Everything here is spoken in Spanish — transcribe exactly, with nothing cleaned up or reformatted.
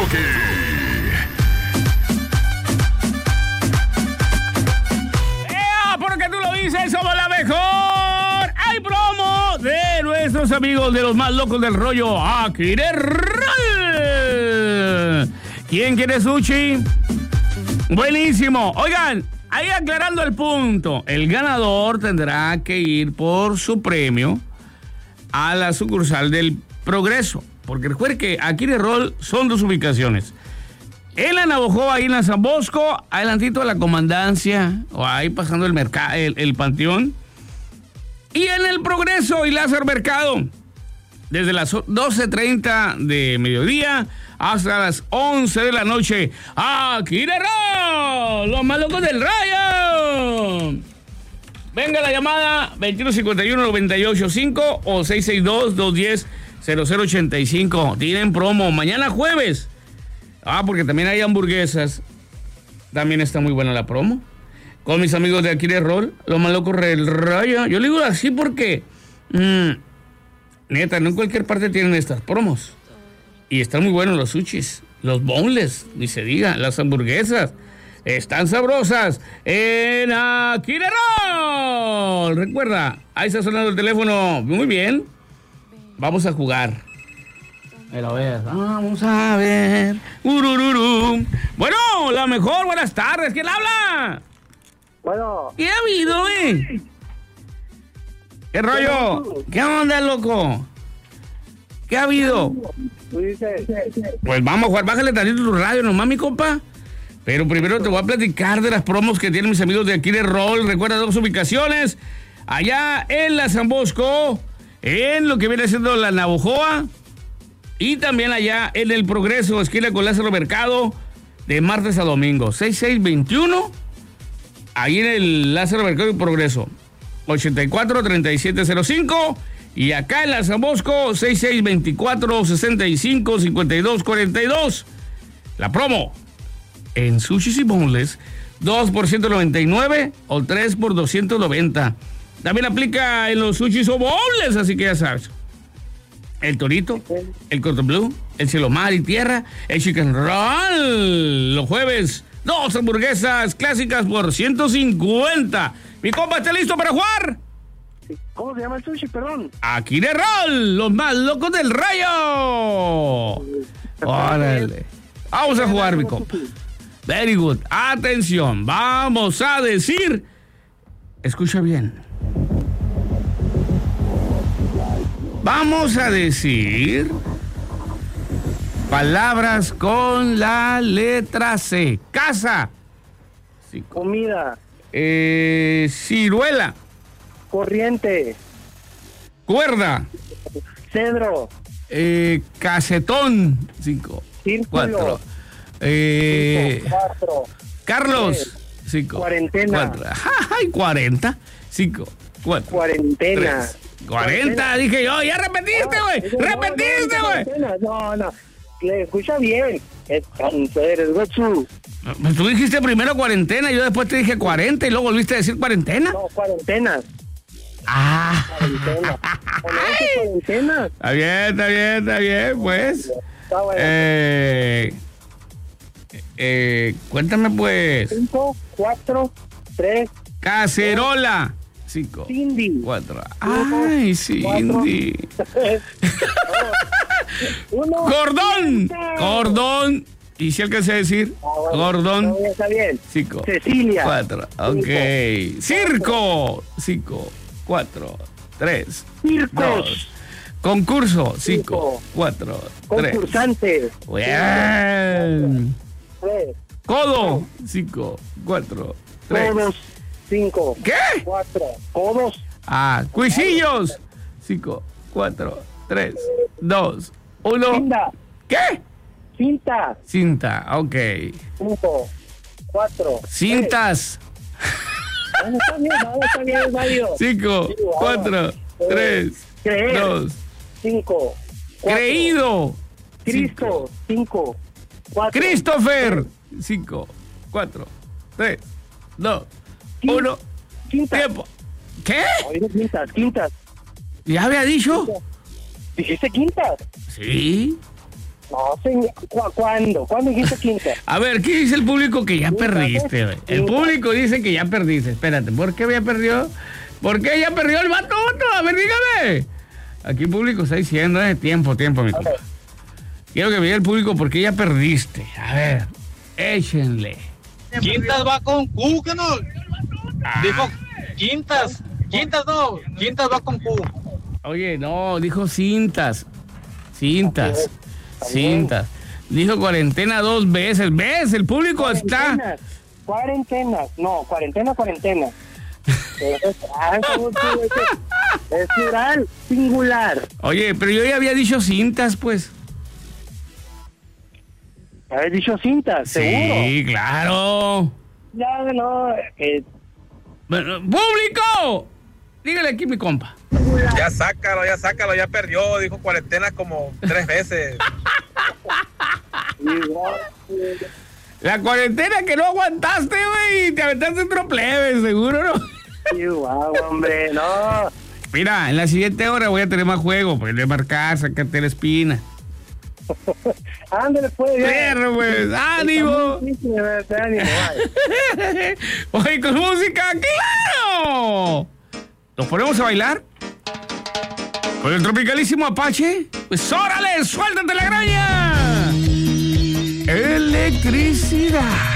choque. ¡Ea! Porque tú lo dices, somos la mejor. Hay promo de nuestros amigos de los más locos del rollo. Aquí de Roll. ¿Quién quiere sushi? Buenísimo. Oigan, ahí aclarando el punto, el ganador tendrá que ir por su premio a la sucursal del Progreso. Porque recuerde que aquí de Roll son dos ubicaciones. En la Navojoa, ahí en la San Bosco, adelantito de la Comandancia, o ahí pasando el, mercado, el, el Panteón. Y en el Progreso y Lázaro Mercado, desde las doce treinta de mediodía hasta las once de la noche. Aquí de Roll, los más locos del rayo. Venga la llamada veintiuno cincuenta y uno noventa y ocho cinco o seis seis dos dos uno cero cero cero ochenta y cinco. Tienen promo mañana jueves. Ah, porque también hay hamburguesas. También está muy buena la promo. Con mis amigos de aquí de Roll, los más locos del rayo. Yo le digo así porque mmm, neta, no en cualquier parte tienen estas promos. Y están muy buenos los sushis, los boneless, ni se diga, las hamburguesas. Están sabrosas en Aquí de Roll. Recuerda, ahí está sonando el teléfono. Muy bien. Vamos a jugar. A ver, vamos a ver. Urururu. Bueno, la mejor, buenas tardes. ¿Quién habla? Bueno. ¿Qué ha habido, eh? ¿Qué rollo? ¿Qué onda, loco? ¿Qué ha habido? Pues vamos a jugar. Bájale tantito tu radio nomás, mi compa. Pero primero te voy a platicar de las promos que tienen mis amigos de aquí de Roll. Recuerda dos ubicaciones. Allá en la San Bosco, en lo que viene siendo la Navojoa. Y también allá en el Progreso, esquina con Lázaro Mercado, de martes a domingo. seis seis veintiuno, ahí en el Lázaro Mercado y Progreso. ochenta y cuatro treinta y siete cero cinco. Y acá en la San Bosco, seis seis veinticuatro sesenta y cinco cincuenta y dos cuarenta y dos. La promo en sushis y boneless, dos por ciento noventa y nueve o tres por doscientos noventa. También aplica en los sushis o boneless, así que ya sabes. El Torito, el Cotton Blue, el Cielo Mar y Tierra, el Chicken Roll. Los jueves, dos hamburguesas clásicas por ciento cincuenta. Mi compa, ¿está listo para jugar? ¿Cómo se llama el sushi, perdón? Aquí de Roll, los más locos del rayo. Órale. Vamos a jugar, mi compa. Very good. Atención, vamos a decir. Escucha bien. Vamos a decir palabras con la letra C. Casa. Sí. Comida. Eh, ciruela. Corriente. Cuerda. Cedro. Eh, casetón. Cinco. Círculo. Cuatro. Eh, Cinco, cuatro. Carlos. Tres. Cinco. Cuarentena. Cuatro. Ay, cuarenta. Cinco. Cuatro. Cuarentena. Tres. cuarenta, dije yo, ya repetiste, güey. No, repetiste, güey. No, no, no, le escucha bien. Es eres Gochu. Tú dijiste primero cuarentena, yo después te dije cuarenta y luego volviste a decir cuarentena. No, cuarentenas. Ah. Cuarentena. Cuarentena. Está bien, está bien, está bien, pues. Está bueno. Eh, eh, cuéntame, pues. Cinco, cuatro, tres. Cacerola. Cinco. Cindy. Cuatro. Ay, Cindy. Uno. Cordón. Cordón. ¿Y si alcancé a decir? Ah, bueno, Cordón. no, está bien. Cinco. Cecilia. Cuatro. Ok. Cinco. Circo. Cinco. Cuatro. Tres. Circos. Dos. Concurso. Cinco. Cinco. Cuatro. Tres. Concursantes. Bien. Tres. Codo. Cinco. Cuatro. Tres. Codos. Cinco. ¿Qué? Cuatro. Codos. Ah, cuisillos. Cinco. Cuatro. Tres. Dos. Uno. Cinta. ¿Qué? Cinta. Cinta. Ok. Cinco. Cuatro. Cintas. tres. No, está bien, no, está bien, es válido. Cinco. Sí, ahora. Cuatro. Eh, Tres. Creer. Dos. Cinco. Cuatro. Creído. Cristo. Cinco. Cuatro. Christopher. Cinco. Cuatro. Tres. Dos. Quin- Uno. Quintas. Tiempo. ¿Qué? Oye, quintas, quintas. ¿Ya había dicho? ¿Dijiste quintas? Sí. No, señor. ¿Cu- ¿Cuándo? ¿Cuándo dijiste quinta? A ver, ¿qué dice el público que ya perdiste, güey? El público dice que ya perdiste. Espérate, ¿por qué ya perdió? ¿Por qué ya perdió el vato? A ver, dígame. Aquí el público está diciendo, eh, tiempo, tiempo, mi compa. Quiero que me diga el público por qué ya perdiste. A ver, échenle. Quintas va con Q, ¿qué no? Ah. Dijo Quintas, Quintas no, Quintas va con Q. Oye, no, dijo cintas. Cintas. Así es, está bien. Cintas. Dijo cuarentena dos veces. ¿Ves? El público está. Cuarentenas. Cuarentenas. No, cuarentena, cuarentena. Es, ah, ¿cómo tú dices? Es plural, singular. Oye, pero yo ya había dicho cintas, pues. Habéis dicho cintas, seguro. Sí, claro. Ya, no. Eh, Bueno, ¡público! Dígale aquí, mi compa. Ya sácalo, ya sácalo, ya perdió, dijo cuarentena como tres veces. igual, eh, La cuarentena que no aguantaste, güey, y te aventaste otro plebe, seguro, ¿no? igual, hombre, no. Mira, en la siguiente hora voy a tener más juego, pues de marcar, sácate la espina. Ándale, pues, ya. Perro, pues, ánimo. Sí, sí, sí, ánimo, vale. Oye, con música, ¡claro! ¿Nos ponemos a bailar? ¿Con el tropicalísimo Apache? Pues órale, suéltate la graña. Electricidad.